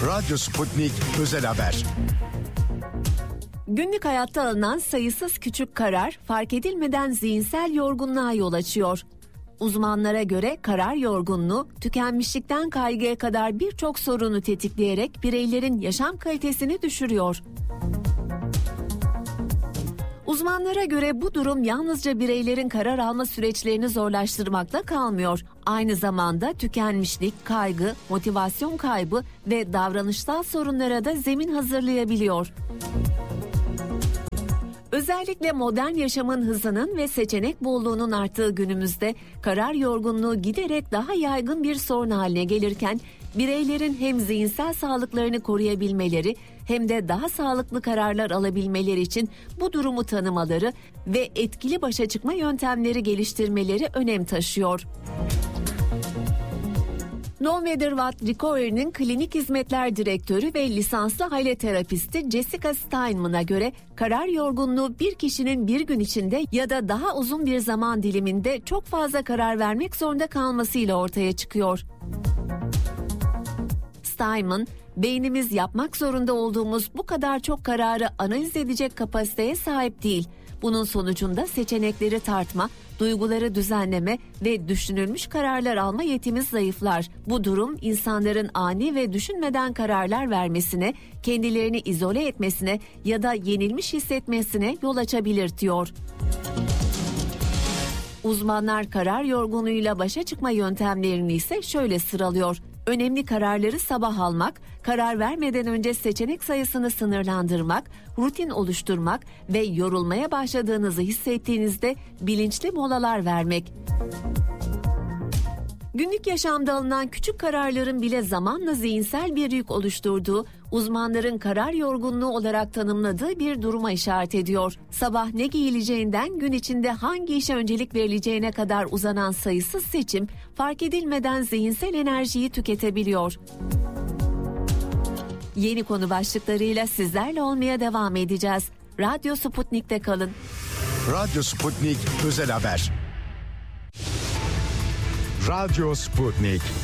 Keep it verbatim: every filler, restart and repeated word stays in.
Radyo Sputnik Özel Haber. Günlük hayatta alınan sayısız küçük karar fark edilmeden zihinsel yorgunluğa yol açıyor. Uzmanlara göre karar yorgunluğu, tükenmişlikten kaygıya kadar birçok sorunu tetikleyerek bireylerin yaşam kalitesini düşürüyor. Uzmanlara göre bu durum yalnızca bireylerin karar alma süreçlerini zorlaştırmakla kalmıyor. Aynı zamanda tükenmişlik, kaygı, motivasyon kaybı ve davranışsal sorunlara da zemin hazırlayabiliyor. Özellikle modern yaşamın hızının ve seçenek bolluğunun arttığı günümüzde karar yorgunluğu giderek daha yaygın bir sorun haline gelirken bireylerin hem zihinsel sağlıklarını koruyabilmeleri hem de daha sağlıklı kararlar alabilmeleri için bu durumu tanımaları ve etkili başa çıkma yöntemleri geliştirmeleri önem taşıyor. No Matter What Recovery'nin klinik hizmetler direktörü ve lisanslı aile terapisti Jessica Steinman'a göre karar yorgunluğu bir kişinin bir gün içinde ya da daha uzun bir zaman diliminde çok fazla karar vermek zorunda kalmasıyla ortaya çıkıyor. Steinman, beynimiz yapmak zorunda olduğumuz bu kadar çok kararı analiz edecek kapasiteye sahip değil. Bunun sonucunda seçenekleri tartma, duyguları düzenleme ve düşünülmüş kararlar alma yetimiz zayıflar. Bu durum insanların ani ve düşünmeden kararlar vermesine, kendilerini izole etmesine ya da yenilmiş hissetmesine yol açabilir diyor. Uzmanlar karar yorgunluğuyla başa çıkma yöntemlerini ise şöyle sıralıyor. Önemli kararları sabah almak, karar vermeden önce seçenek sayısını sınırlandırmak, rutin oluşturmak ve yorulmaya başladığınızı hissettiğinizde bilinçli molalar vermek. Günlük yaşamda alınan küçük kararların bile zamanla zihinsel bir yük oluşturduğu, uzmanların karar yorgunluğu olarak tanımladığı bir duruma işaret ediyor. Sabah ne giyileceğinden gün içinde hangi işe öncelik verileceğine kadar uzanan sayısız seçim, fark edilmeden zihinsel enerjiyi tüketebiliyor. Yeni konu başlıklarıyla sizlerle olmaya devam edeceğiz. Radyo Sputnik'te kalın. Radyo Sputnik Özel Haber. Radyo Sputnik.